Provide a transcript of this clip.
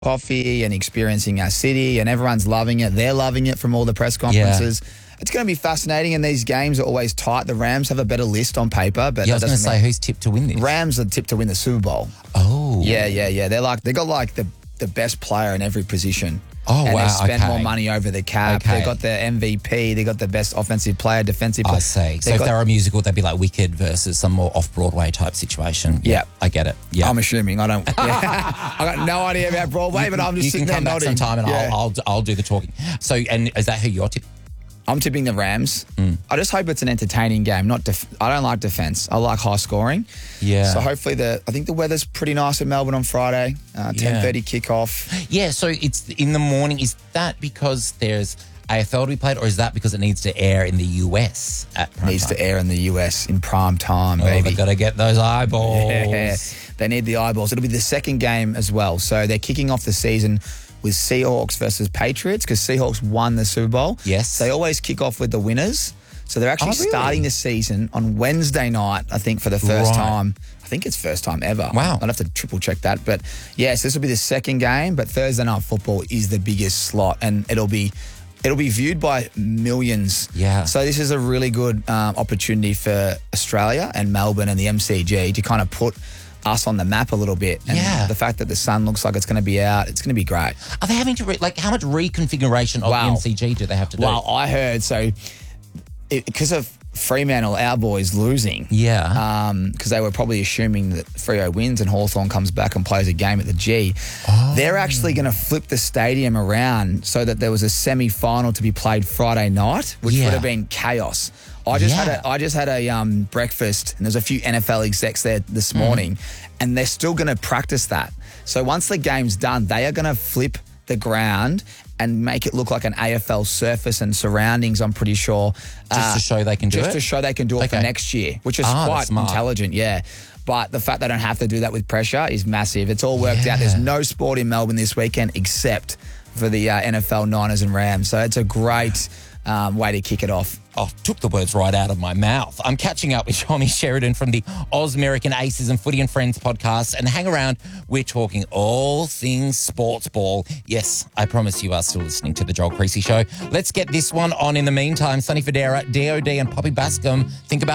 coffee and experiencing our city, and everyone's loving it. They're loving it from all the press conferences. It's going to be fascinating, and these games are always tight. The Rams have a better list on paper, but I was going to say, who's tipped to win this? Rams are tipped to win the Super Bowl. Oh, yeah. They got like the best player in every position. Oh, and wow. they spend more Okay. money over the cap. Okay. They've got the MVP. They got the best offensive player, defensive player. I see. So if they're a musical, they'd be like Wicked versus some more off-Broadway type situation. Yeah. I get it. Yeah. I'm assuming. I don't. I got no idea about Broadway, but I'm just sitting there You can come back nodding. sometime and I'll do the talking. So, and is that who you're tipping? I'm tipping the Rams. I just hope it's an entertaining game. I don't like defense. I like high scoring. Yeah. So hopefully I think the weather's pretty nice in Melbourne on Friday. 10:30 kickoff. Yeah. So it's in the morning. Is that because there's AFL to be played, or is that because it needs to air in the US at prime Needs time? to air in the US in prime time, Oh, baby. they've got to get those eyeballs. Yeah. They need the eyeballs. It'll be the second game as well. So they're kicking off the season with Seahawks versus Patriots because Seahawks won the Super Bowl. Yes. So they always kick off with the winners. So they're actually really? starting the season on Wednesday night, I think, for the first time. I think it's first time ever. Wow. I'd have to triple check that. But yes, this will be the second game, but Thursday Night Football is the biggest slot, and it'll be viewed by millions. Yeah. So this is a really good opportunity for Australia and Melbourne and the MCG to kind of put us on the map a little bit. And the fact that the sun looks like it's going to be out, it's going to be great. Are they having to, how much reconfiguration of the MCG do they have to do? Well, I heard, because of Fremantle, our boys losing. Yeah. Because they were probably assuming that Freo wins and Hawthorn comes back and plays a game at the G. They're actually going to flip the stadium around so that there was a semi-final to be played Friday night, which would have been chaos. I just had a breakfast, and there's a few NFL execs there this morning, and they're still going to practice that. So once the game's done, they are going to flip the ground and make it look like an AFL surface and surroundings, I'm pretty sure. Just to show they can do it? Just to show they can do it for next year, which is quite intelligent, But the fact they don't have to do that with pressure is massive. It's all worked out. There's no sport in Melbourne this weekend except for the NFL Niners and Rams. So it's a great way to kick it off. Oh, took the words right out of my mouth. I'm catching up with Johnny Sheridan from the Aus-American Aces and Footy and Friends podcast, and hang around. We're talking all things sports ball. Yes, I promise you are still listening to the Joel Creasy Show. Let's get this one on in the meantime. Sonny Fodera, DOD and Poppy Bascom. Think about